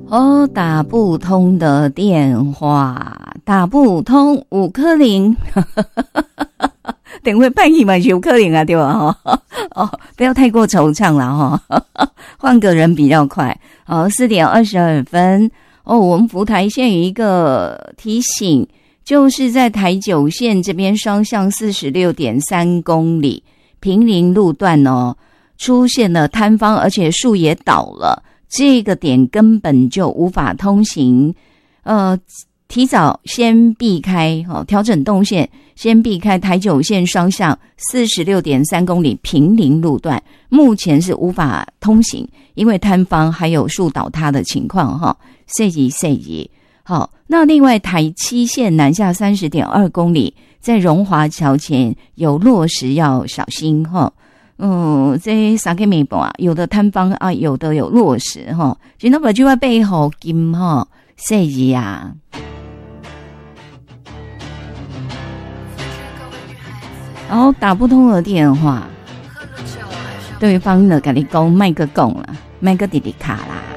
哦，打不通的电话，打不通，有可能等会半夜嘛是有可能啊，对吧？哦，不要太过惆怅了哈，换个人比较快。好，4点22分。哦，我们福台县有一个提醒，就是在台九线这边双向 46.3 公里平林路段哦，出现了坍方，而且树也倒了。这个点根本就无法通行，提早先避开调整动线，先避开台九线双向 46.3 公里平林路段，目前是无法通行，因为坍方还有树倒塌的情况哈。谢谢。好，那另外台七线南下 30.2 公里，在荣华桥前有落石要小心哈。这三个面部啊，有的坍方啊，有的有落石哈，就那么就要背后金哈，谢谢啊。然后打不通的电话，对方呢跟你讲麦克讲啦，麦克弟弟卡啦。